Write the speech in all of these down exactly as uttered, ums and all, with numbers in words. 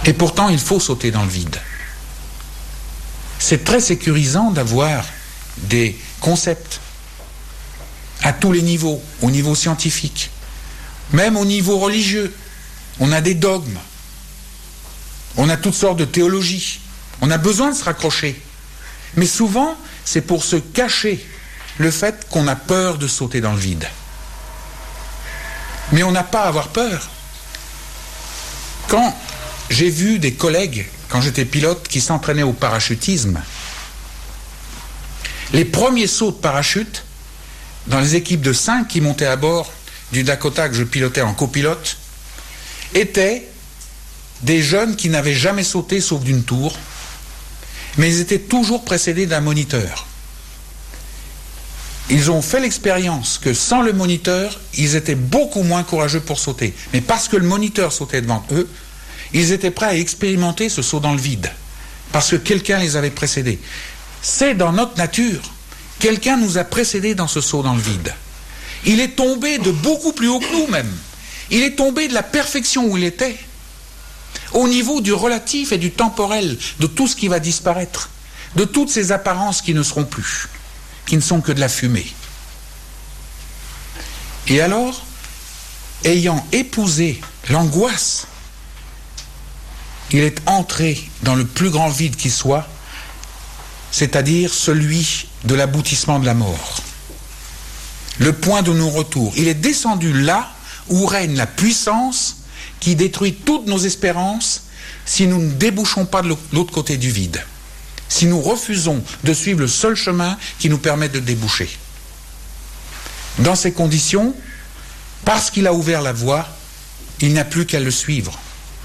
Et pourtant, il faut sauter dans le vide. C'est très sécurisant d'avoir des concepts à tous les niveaux, au niveau scientifique, même au niveau religieux. On a des dogmes, on a toutes sortes de théologies, on a besoin de se raccrocher. Mais souvent, c'est pour se cacher le fait qu'on a peur de sauter dans le vide. Mais on n'a pas à avoir peur. Quand j'ai vu des collègues, quand j'étais pilote, qui s'entraînaient au parachutisme, les premiers sauts de parachute, dans les équipes de cinq qui montaient à bord du Dakota que je pilotais en copilote, étaient des jeunes qui n'avaient jamais sauté sauf d'une tour, mais ils étaient toujours précédés d'un moniteur. Ils ont fait l'expérience que sans le moniteur, ils étaient beaucoup moins courageux pour sauter. Mais parce que le moniteur sautait devant eux, ils étaient prêts à expérimenter ce saut dans le vide, parce que quelqu'un les avait précédés. C'est dans notre nature. Quelqu'un nous a précédés dans ce saut dans le vide. Il est tombé de beaucoup plus haut que nous même. Il est tombé de la perfection où il était, au niveau du relatif et du temporel, de tout ce qui va disparaître, de toutes ces apparences qui ne seront plus, qui ne sont que de la fumée. Et alors, ayant épousé l'angoisse, il est entré dans le plus grand vide qui soit, c'est-à-dire celui de l'aboutissement de la mort. Le point de non-retour. Il est descendu là où règne la puissance qui détruit toutes nos espérances si nous ne débouchons pas de l'autre côté du vide, si nous refusons de suivre le seul chemin qui nous permet de déboucher. Dans ces conditions, parce qu'il a ouvert la voie, il n'y a plus qu'à le suivre.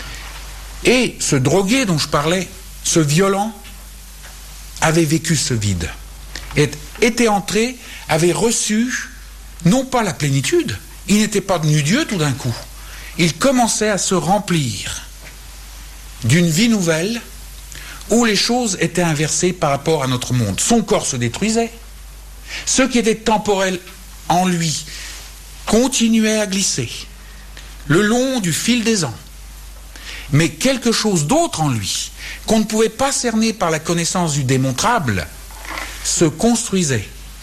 Et ce drogué dont je parlais, ce violent, avait vécu ce vide, et était entré, avait reçu, non pas la plénitude, il n'était pas devenu Dieu tout d'un coup, il commençait à se remplir d'une vie nouvelle où les choses étaient inversées par rapport à notre monde. Son corps se détruisait, ce qui était temporel en lui continuait à glisser le long du fil des ans, mais quelque chose d'autre en lui, qu'on ne pouvait pas cerner par la connaissance du démontrable, se construisait.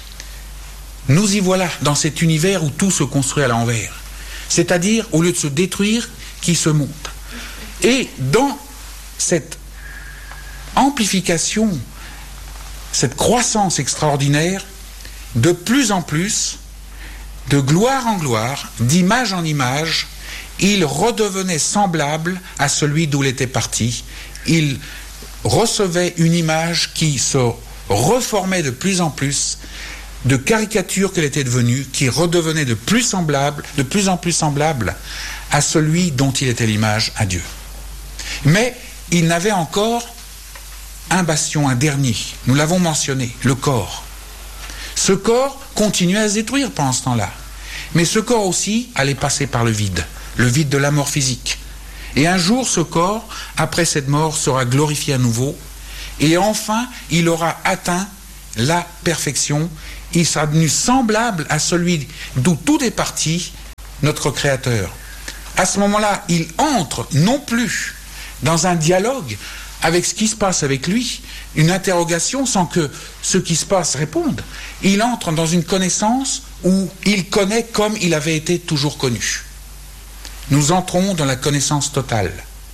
Nous y voilà dans cet univers où tout se construit à l'envers, c'est-à-dire au lieu de se détruire, qui se monte. Et dans cette amplification, cette croissance extraordinaire, de plus en plus, de gloire en gloire, d'image en image, il redevenait semblable à celui d'où il était parti. Il recevait une image qui se reformait de plus en plus, de caricature qu'elle était devenue, qui redevenait de plus semblable, de plus en plus semblable à celui dont il était l'image, à Dieu. Mais il n'avait encore un bastion, un dernier, nous l'avons mentionné, le corps. Ce corps continuait à se détruire pendant ce temps-là, mais ce corps aussi allait passer par le vide, le vide de la mort physique. Et un jour, ce corps, après cette mort, sera glorifié à nouveau, et enfin, il aura atteint la perfection, il sera devenu semblable à celui d'où tout est parti, notre Créateur. À ce moment-là, il entre non plus dans un dialogue avec ce qui se passe avec lui, une interrogation sans que ce qui se passe réponde. Il entre dans une connaissance où il connaît comme il avait été toujours connu. Nous entrons dans la connaissance totale.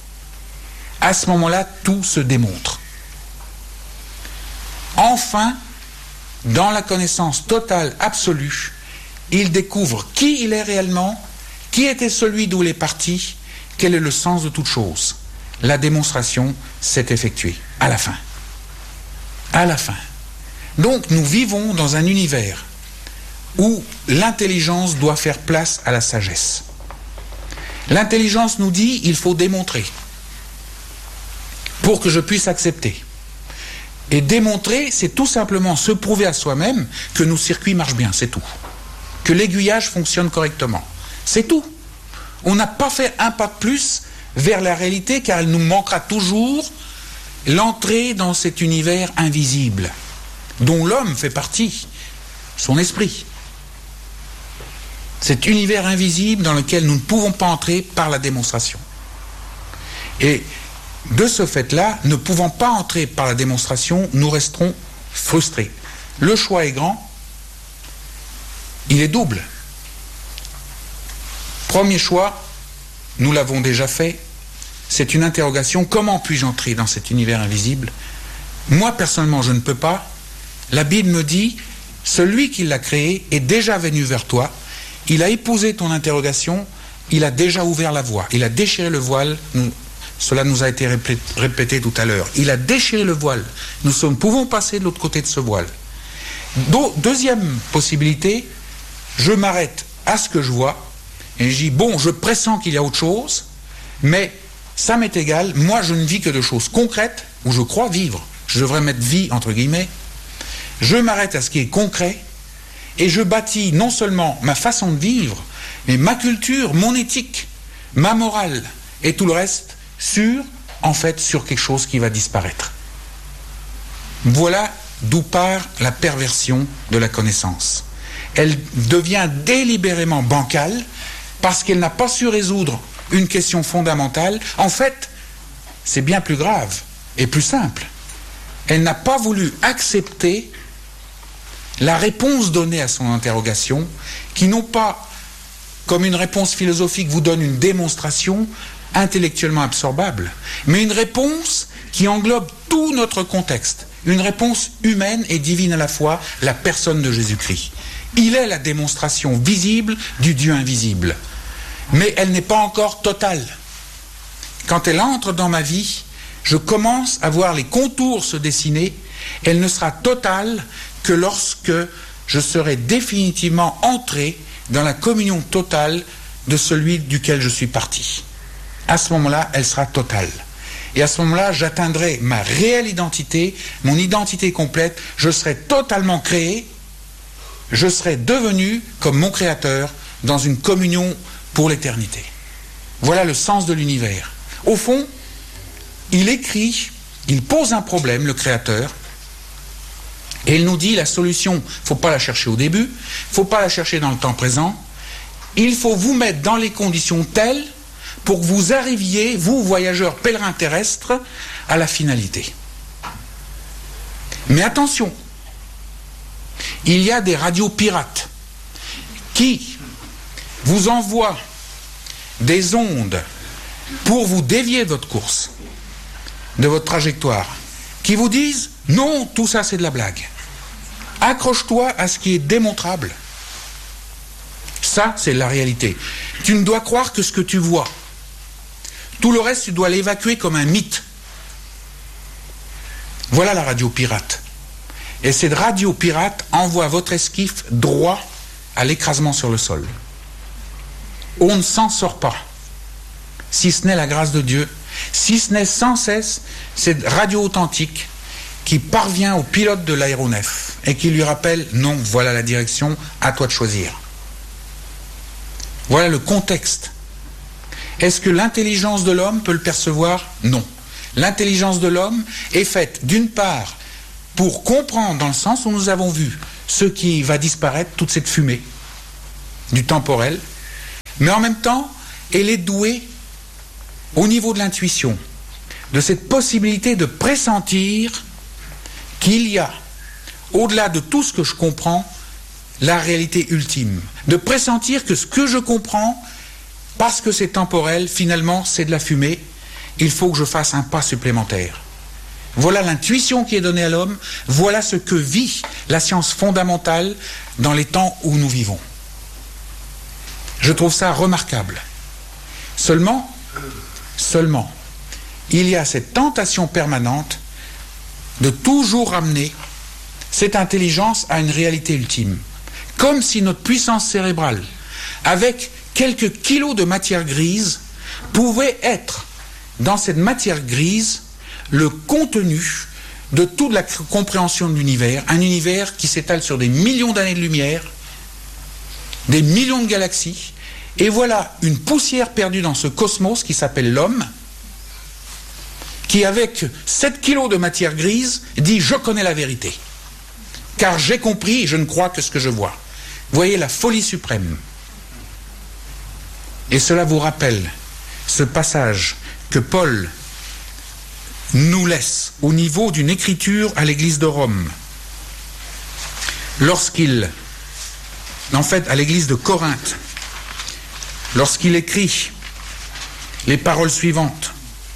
À ce moment-là, tout se démontre. Enfin, dans la connaissance totale, absolue, il découvre qui il est réellement, qui était celui d'où il est parti, quel est le sens de toute chose. La démonstration s'est effectuée à la fin. À la fin. Donc nous vivons dans un univers où l'intelligence doit faire place à la sagesse. L'intelligence nous dit il faut démontrer pour que je puisse accepter. Et démontrer, c'est tout simplement se prouver à soi-même que nos circuits marchent bien, c'est tout. Que l'aiguillage fonctionne correctement. C'est tout. On n'a pas fait un pas de plus vers la réalité car elle nous manquera toujours l'entrée dans cet univers invisible dont l'homme fait partie, son esprit. Cet univers invisible dans lequel nous ne pouvons pas entrer par la démonstration. Et de ce fait-là, ne pouvant pas entrer par la démonstration, nous resterons frustrés. Le choix est grand, il est double. Premier choix, nous l'avons déjà fait, c'est une interrogation, comment puis-je entrer dans cet univers invisible? Moi, personnellement, je ne peux pas. La Bible me dit, celui qui l'a créé est déjà venu vers toi, il a épousé ton interrogation, il a déjà ouvert la voie, il a déchiré le voile, nous, cela nous a été répété, répété tout à l'heure, il a déchiré le voile, nous sommes, pouvons passer de l'autre côté de ce voile. Do, deuxième possibilité, je m'arrête à ce que je vois, et je dis, bon, je pressens qu'il y a autre chose, mais ça m'est égal, moi je ne vis que de choses concrètes, où je crois vivre, je devrais mettre vie entre guillemets, je m'arrête à ce qui est concret, et je bâtis non seulement ma façon de vivre, mais ma culture, mon éthique, ma morale, et tout le reste, sur, en fait, sur quelque chose qui va disparaître. Voilà d'où part la perversion de la connaissance. Elle devient délibérément bancale, parce qu'elle n'a pas su résoudre une question fondamentale. En fait, c'est bien plus grave et plus simple. Elle n'a pas voulu accepter la réponse donnée à son interrogation, qui non pas, comme une réponse philosophique, vous donne une démonstration intellectuellement absorbable, mais une réponse qui englobe tout notre contexte, une réponse humaine et divine à la fois, la personne de Jésus-Christ. Il est la démonstration visible du Dieu invisible. Mais elle n'est pas encore totale. Quand elle entre dans ma vie, je commence à voir les contours se dessiner. Elle ne sera totale que lorsque je serai définitivement entré dans la communion totale de celui duquel je suis parti. À ce moment-là, elle sera totale. Et à ce moment-là, j'atteindrai ma réelle identité, mon identité complète. Je serai totalement créé. Je serai devenu comme mon Créateur dans une communion pour l'éternité. Voilà le sens de l'univers. Au fond, il écrit, il pose un problème, le Créateur, et il nous dit la solution, il ne faut pas la chercher au début, il ne faut pas la chercher dans le temps présent, il faut vous mettre dans les conditions telles pour que vous arriviez, vous, voyageurs pèlerins terrestres, à la finalité. Mais attention, il y a des radios pirates qui vous envoie des ondes pour vous dévier de votre course, de votre trajectoire, qui vous disent non, tout ça c'est de la blague. Accroche-toi à ce qui est démontrable. Ça, c'est la réalité. Tu ne dois croire que ce que tu vois. Tout le reste, tu dois l'évacuer comme un mythe. Voilà la radio pirate. Et cette radio pirate envoie votre esquif droit à l'écrasement sur le sol. On ne s'en sort pas, si ce n'est la grâce de Dieu, si ce n'est sans cesse cette radio authentique qui parvient au pilote de l'aéronef et qui lui rappelle « Non, voilà la direction, à toi de choisir ». Voilà le contexte. Est-ce que l'intelligence de l'homme peut le percevoir? Non. L'intelligence de l'homme est faite d'une part pour comprendre, dans le sens où nous avons vu ce qui va disparaître, toute cette fumée du temporel, mais en même temps, elle est douée au niveau de l'intuition, de cette possibilité de pressentir qu'il y a, au-delà de tout ce que je comprends, la réalité ultime. De pressentir que ce que je comprends, parce que c'est temporel, finalement, c'est de la fumée, il faut que je fasse un pas supplémentaire. Voilà l'intuition qui est donnée à l'homme, voilà ce que vit la science fondamentale dans les temps où nous vivons. Je trouve ça remarquable. Seulement, seulement, il y a cette tentation permanente de toujours ramener cette intelligence à une réalité ultime. Comme si notre puissance cérébrale, avec quelques kilos de matière grise, pouvait être, dans cette matière grise, le contenu de toute la compréhension de l'univers, un univers qui s'étale sur des millions d'années de lumière, des millions de galaxies, et voilà une poussière perdue dans ce cosmos qui s'appelle l'homme, qui avec sept kilos de matière grise dit « je connais la vérité ». Car j'ai compris et je ne crois que ce que je vois. Vous voyez la folie suprême. Et cela vous rappelle ce passage que Paul nous laisse au niveau d'une écriture à l'église de Rome. Lorsqu'il, en fait, à l'église de Corinthe, lorsqu'il écrit les paroles suivantes.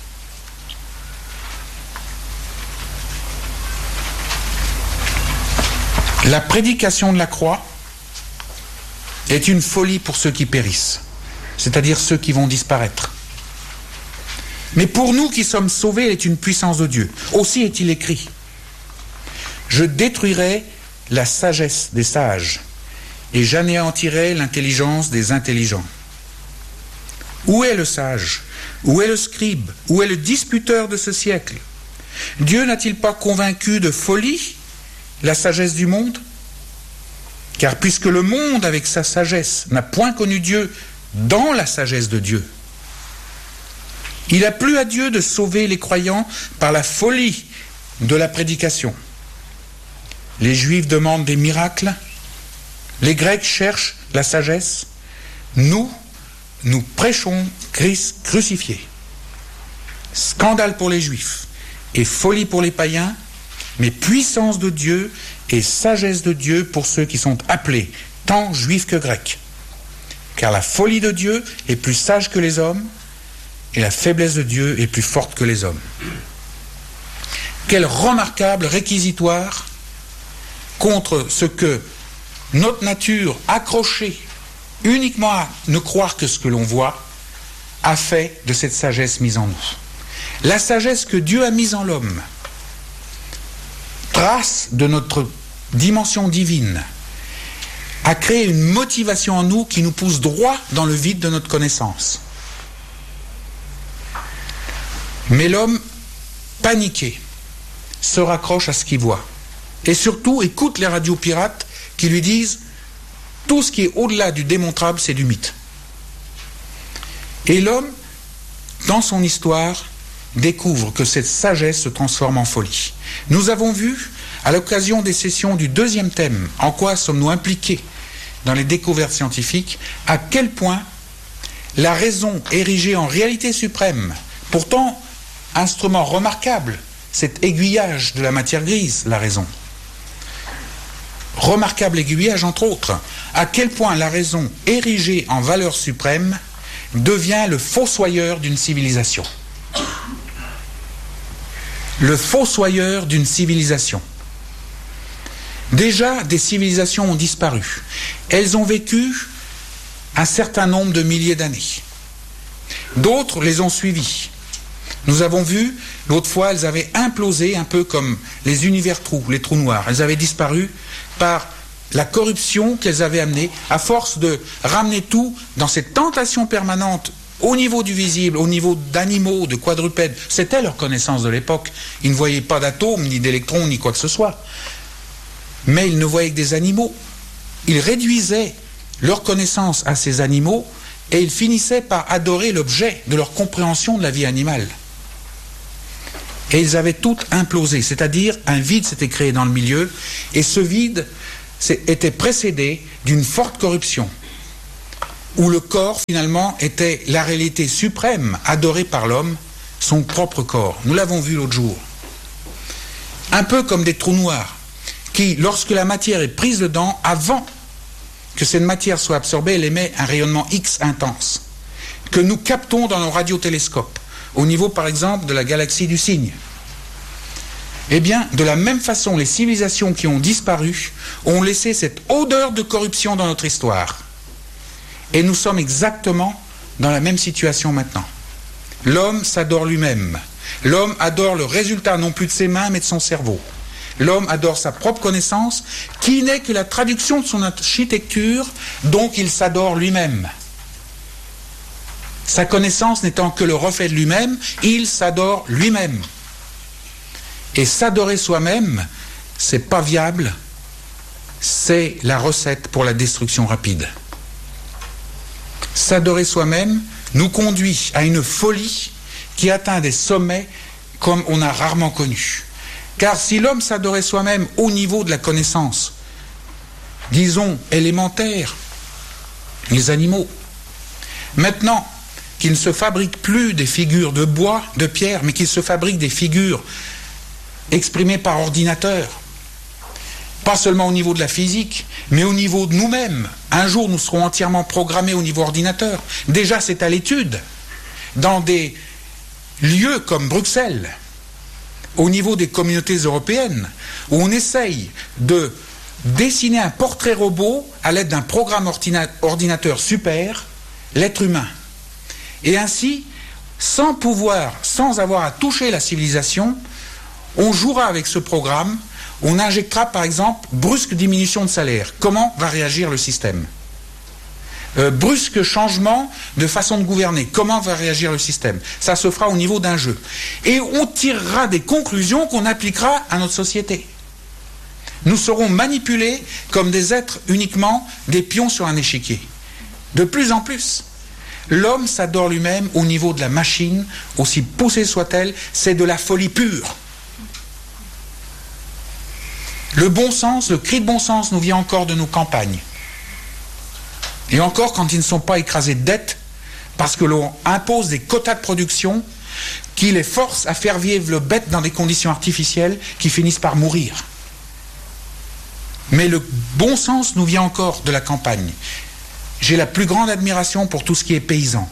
La prédication de la croix est une folie pour ceux qui périssent, c'est-à-dire ceux qui vont disparaître. Mais pour nous qui sommes sauvés, elle est une puissance de Dieu. Aussi est-il écrit, je détruirai la sagesse des sages et j'anéantirai l'intelligence des intelligents. Où est le sage? Où est le scribe? Où est le disputeur de ce siècle? Dieu n'a-t-il pas convaincu de folie la sagesse du monde? Car puisque le monde, avec sa sagesse, n'a point connu Dieu dans la sagesse de Dieu, il a plu à Dieu de sauver les croyants par la folie de la prédication. Les Juifs demandent des miracles, les Grecs cherchent la sagesse, nous, nous prêchons Christ crucifié. Scandale pour les Juifs et folie pour les païens, mais puissance de Dieu et sagesse de Dieu pour ceux qui sont appelés, tant Juifs que Grecs. Car la folie de Dieu est plus sage que les hommes, et la faiblesse de Dieu est plus forte que les hommes. Quel remarquable réquisitoire contre ce que notre nature, accrochée uniquement à ne croire que ce que l'on voit, a fait de cette sagesse mise en nous. La sagesse que Dieu a mise en l'homme, trace de notre dimension divine, a créé une motivation en nous qui nous pousse droit dans le vide de notre connaissance. Mais l'homme, paniqué, se raccroche à ce qu'il voit. Et surtout, écoute les radios pirates qui lui disent « tout ce qui est au-delà du démontrable, c'est du mythe ». Et l'homme, dans son histoire, découvre que cette sagesse se transforme en folie. Nous avons vu, à l'occasion des sessions du deuxième thème, en quoi sommes-nous impliqués dans les découvertes scientifiques, à quel point la raison érigée en réalité suprême, pourtant instrument remarquable, cet aiguillage de la matière grise, la raison. Remarquable aiguillage, entre autres, à quel point la raison érigée en valeur suprême devient le fossoyeur d'une civilisation. Le fossoyeur d'une civilisation. Déjà, des civilisations ont disparu. Elles ont vécu un certain nombre de milliers d'années. D'autres les ont suivies. Nous avons vu, l'autre fois, elles avaient implosé un peu comme les univers trous, les trous noirs. Elles avaient disparu par la corruption qu'elles avaient amenée, à force de ramener tout dans cette tentation permanente au niveau du visible, au niveau d'animaux, de quadrupèdes. C'était leur connaissance de l'époque. Ils ne voyaient pas d'atomes, ni d'électrons, ni quoi que ce soit. Mais ils ne voyaient que des animaux. Ils réduisaient leur connaissance à ces animaux et ils finissaient par adorer l'objet de leur compréhension de la vie animale. Et ils avaient tout implosé, c'est-à-dire un vide s'était créé dans le milieu, et ce vide était précédé d'une forte corruption, où le corps finalement était la réalité suprême, adorée par l'homme, son propre corps. Nous l'avons vu l'autre jour. Un peu comme des trous noirs, qui, lorsque la matière est prise dedans, avant que cette matière soit absorbée, elle émet un rayonnement X intense, que nous captons dans nos radiotélescopes, au niveau par exemple de la galaxie du Cygne. Eh bien, de la même façon, les civilisations qui ont disparu ont laissé cette odeur de corruption dans notre histoire. Et nous sommes exactement dans la même situation maintenant. L'homme s'adore lui-même. L'homme adore le résultat non plus de ses mains mais de son cerveau. L'homme adore sa propre connaissance, qui n'est que la traduction de son architecture, donc il s'adore lui-même. Sa connaissance n'étant que le reflet de lui-même, il s'adore lui-même. Et s'adorer soi-même, c'est pas viable, c'est la recette pour la destruction rapide. S'adorer soi-même nous conduit à une folie qui atteint des sommets comme on a rarement connu. Car si l'homme s'adorait soi-même au niveau de la connaissance, disons élémentaire, les animaux, maintenant, qu'il ne se fabrique plus des figures de bois, de pierre, mais qu'il se fabrique des figures exprimées par ordinateur. Pas seulement au niveau de la physique, mais au niveau de nous-mêmes. Un jour, nous serons entièrement programmés au niveau ordinateur. Déjà, c'est à l'étude. Dans des lieux comme Bruxelles, au niveau des communautés européennes, où on essaye de dessiner un portrait robot à l'aide d'un programme ordina- ordinateur super, l'être humain. Et ainsi, sans pouvoir, sans avoir à toucher la civilisation, on jouera avec ce programme, on injectera par exemple brusque diminution de salaire. Comment va réagir le système ? euh, Brusque changement de façon de gouverner. Comment va réagir le système ? Ça se fera au niveau d'un jeu. Et on tirera des conclusions qu'on appliquera à notre société. Nous serons manipulés comme des êtres uniquement des pions sur un échiquier. De plus en plus. L'homme s'adore lui-même au niveau de la machine, aussi poussée soit-elle, c'est de la folie pure. Le bon sens, le cri de bon sens nous vient encore de nos campagnes. Et encore quand ils ne sont pas écrasés de dettes, parce que l'on impose des quotas de production qui les forcent à faire vivre le bête dans des conditions artificielles qui finissent par mourir. Mais le bon sens nous vient encore de la campagne. J'ai la plus grande admiration pour tout ce qui est paysan.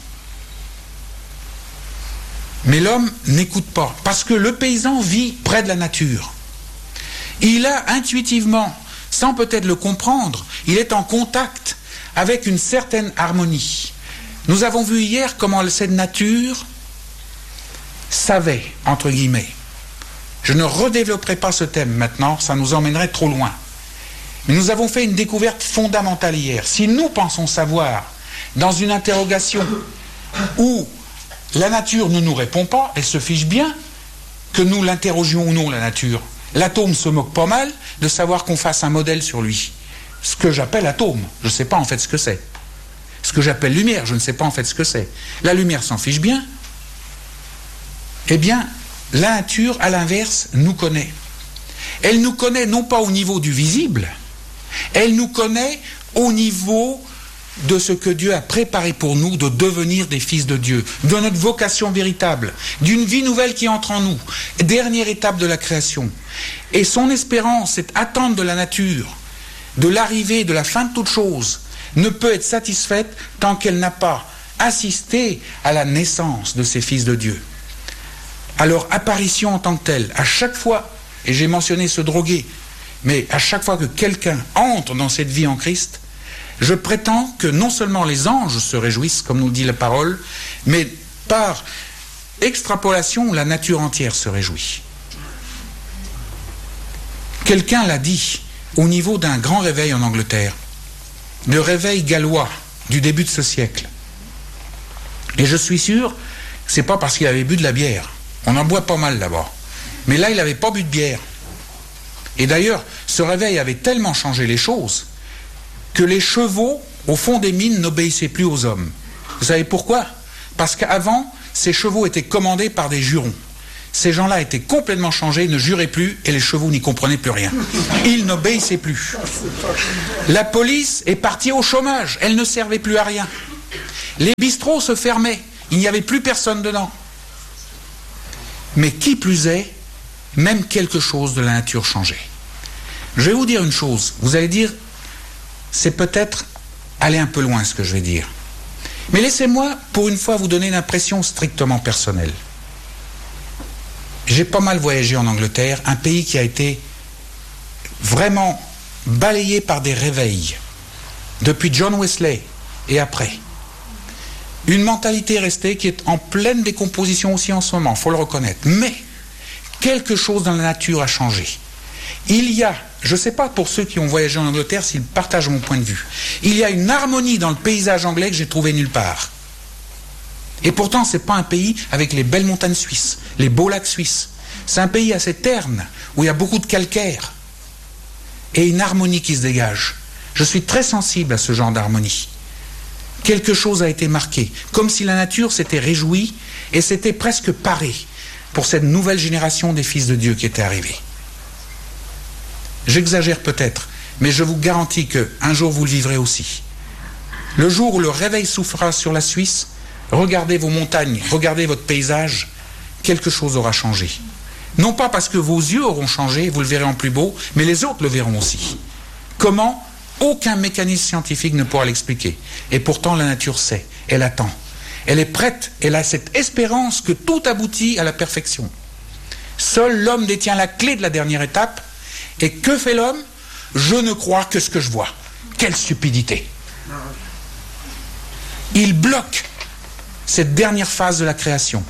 Mais l'homme n'écoute pas, parce que le paysan vit près de la nature. Il a intuitivement, sans peut-être le comprendre, il est en contact avec une certaine harmonie. Nous avons vu hier comment cette nature savait, entre guillemets. Je ne redévelopperai pas ce thème maintenant, ça nous emmènerait trop loin. Mais nous avons fait une découverte fondamentale hier. Si nous pensons savoir, dans une interrogation où la nature ne nous répond pas, elle se fiche bien que nous l'interrogions ou non, la nature. L'atome se moque pas mal de savoir qu'on fasse un modèle sur lui. Ce que j'appelle atome, je ne sais pas en fait ce que c'est. Ce que j'appelle lumière, je ne sais pas en fait ce que c'est. La lumière s'en fiche bien. Eh bien, la nature, à l'inverse, nous connaît. Elle nous connaît non pas au niveau du visible, elle nous connaît au niveau de ce que Dieu a préparé pour nous, de devenir des fils de Dieu, de notre vocation véritable, d'une vie nouvelle qui entre en nous, dernière étape de la création. Et son espérance, cette attente de la nature, de l'arrivée, de la fin de toute chose, ne peut être satisfaite tant qu'elle n'a pas assisté à la naissance de ces fils de Dieu. À leur apparition en tant que telle, à chaque fois, et j'ai mentionné ce drogué, mais à chaque fois que quelqu'un entre dans cette vie en Christ, je prétends que non seulement les anges se réjouissent, comme nous dit la parole, mais par extrapolation, la nature entière se réjouit. Quelqu'un l'a dit au niveau d'un grand réveil en Angleterre, le réveil gallois du début de ce siècle. Et je suis sûr que ce n'est pas parce qu'il avait bu de la bière. On en boit pas mal d'abord. Mais là, il n'avait pas bu de bière. Et d'ailleurs, ce réveil avait tellement changé les choses que les chevaux, au fond des mines, n'obéissaient plus aux hommes. Vous savez pourquoi ? Parce qu'avant, ces chevaux étaient commandés par des jurons. Ces gens-là étaient complètement changés, ne juraient plus, et les chevaux n'y comprenaient plus rien. Ils n'obéissaient plus. La police est partie au chômage, elle ne servait plus à rien. Les bistrots se fermaient, il n'y avait plus personne dedans. Mais qui plus est, même quelque chose de la nature changeait. Je vais vous dire une chose, vous allez dire, c'est peut-être aller un peu loin ce que je vais dire. Mais laissez-moi, pour une fois, vous donner une impression strictement personnelle. J'ai pas mal voyagé en Angleterre, un pays qui a été vraiment balayé par des réveils, depuis John Wesley et après. Une mentalité restée qui est en pleine décomposition aussi en ce moment, il faut le reconnaître. Mais quelque chose dans la nature a changé. Il y a, je ne sais pas pour ceux qui ont voyagé en Angleterre s'ils partagent mon point de vue, il y a une harmonie dans le paysage anglais que j'ai trouvé nulle part. Et pourtant, ce n'est pas un pays avec les belles montagnes suisses, les beaux lacs suisses. C'est un pays assez terne, où il y a beaucoup de calcaire. Et une harmonie qui se dégage. Je suis très sensible à ce genre d'harmonie. Quelque chose a été marqué, comme si la nature s'était réjouie et s'était presque parée pour cette nouvelle génération des fils de Dieu qui était arrivée. J'exagère peut-être, mais je vous garantis qu'un jour vous le vivrez aussi. Le jour où le réveil soufflera sur la Suisse, regardez vos montagnes, regardez votre paysage, quelque chose aura changé. Non pas parce que vos yeux auront changé, vous le verrez en plus beau, mais les autres le verront aussi. Comment? Aucun mécanisme scientifique ne pourra l'expliquer. Et pourtant la nature sait, elle attend. Elle est prête, elle a cette espérance que tout aboutit à la perfection. Seul l'homme détient la clé de la dernière étape. Et que fait l'homme? Je ne crois que ce que je vois. Quelle stupidité! Il bloque cette dernière phase de la création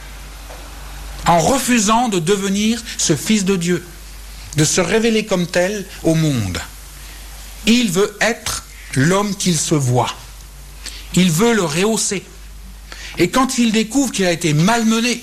en refusant de devenir ce fils de Dieu, de se révéler comme tel au monde. Il veut être l'homme qu'il se voit. Il veut le rehausser. Et quand il découvre qu'il a été malmené,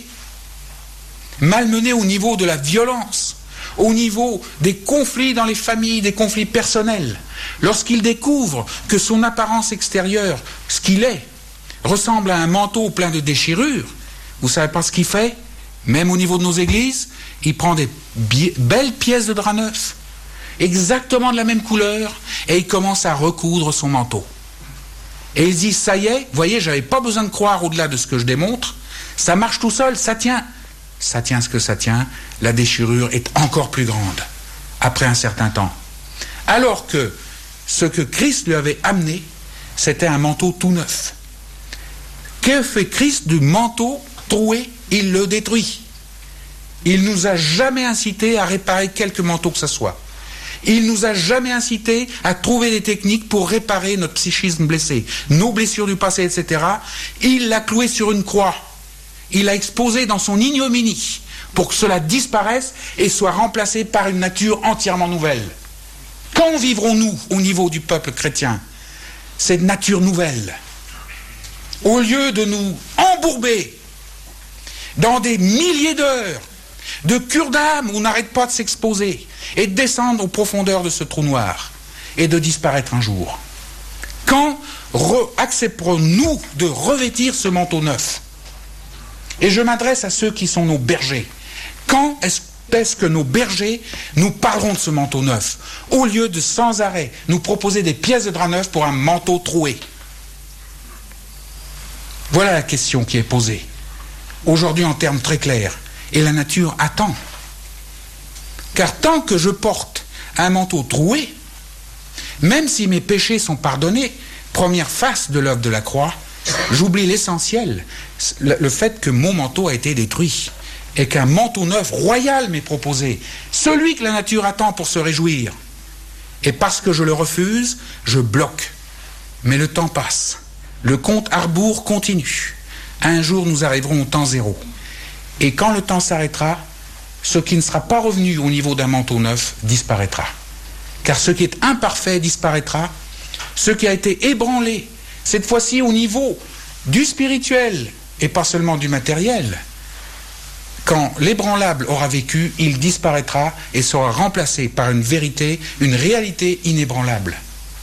malmené au niveau de la violence, au niveau des conflits dans les familles, des conflits personnels, lorsqu'il découvre que son apparence extérieure, ce qu'il est, ressemble à un manteau plein de déchirures, vous ne savez pas ce qu'il fait? Même au niveau de nos églises, il prend des belles pièces de drap neuf, exactement de la même couleur, et il commence à recoudre son manteau. Et il dit, ça y est, vous voyez, j'avais pas besoin de croire au-delà de ce que je démontre, ça marche tout seul, ça tient. Ça tient ce que ça tient, la déchirure est encore plus grande, après un certain temps. Alors que ce que Christ lui avait amené, c'était un manteau tout neuf. Que fait Christ du manteau troué? Il le détruit. Il nous a jamais incité à réparer quelque manteau que ce soit. Il nous a jamais incité à trouver des techniques pour réparer notre psychisme blessé, nos blessures du passé, et cetera. Il l'a cloué sur une croix. Il l'a exposé dans son ignominie pour que cela disparaisse et soit remplacé par une nature entièrement nouvelle. Quand vivrons-nous au niveau du peuple chrétien cette nature nouvelle? Au lieu de nous embourber dans des milliers d'heures de cure d'âme où on n'arrête pas de s'exposer et de descendre aux profondeurs de ce trou noir et de disparaître un jour. Quand accepterons-nous de revêtir ce manteau neuf? Et je m'adresse à ceux qui sont nos bergers. Quand est-ce que nos bergers nous parleront de ce manteau neuf, au lieu de sans arrêt nous proposer des pièces de drap neuf pour un manteau troué? Voilà la question qui est posée, aujourd'hui en termes très clairs. Et la nature attend. Car tant que je porte un manteau troué, même si mes péchés sont pardonnés, première face de l'œuvre de la croix, j'oublie l'essentiel, le fait que mon manteau a été détruit et qu'un manteau neuf royal m'est proposé, celui que la nature attend pour se réjouir. Et parce que je le refuse, je bloque. Mais le temps passe, le compte à rebours continue. Un jour nous arriverons au temps zéro. Et quand le temps s'arrêtera, ce qui ne sera pas revenu au niveau d'un manteau neuf disparaîtra. Car ce qui est imparfait disparaîtra, ce qui a été ébranlé, cette fois-ci au niveau du spirituel et pas seulement du matériel, quand l'ébranlable aura vécu, il disparaîtra et sera remplacé par une vérité, une réalité inébranlable.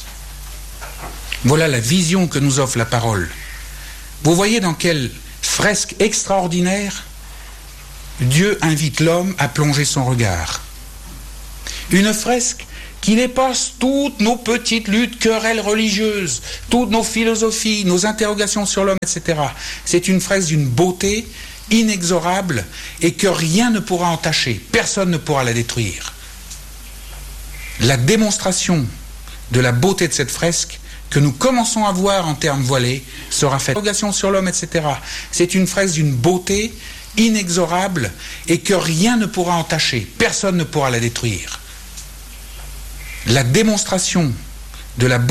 Voilà la vision que nous offre la parole. Vous voyez dans quelle fresque extraordinaire Dieu invite l'homme à plonger son regard. Une fresque qui dépasse toutes nos petites luttes, querelles religieuses, toutes nos philosophies, nos interrogations sur l'homme, et cetera. C'est une fresque d'une beauté inexorable et que rien ne pourra entacher, personne ne pourra la détruire. La démonstration de la beauté de cette fresque que nous commençons à voir en termes voilés sera faite. Interrogation sur l'homme, et cetera. C'est une fresque d'une beauté inexorable et que rien ne pourra entacher, personne ne pourra la détruire. La démonstration de la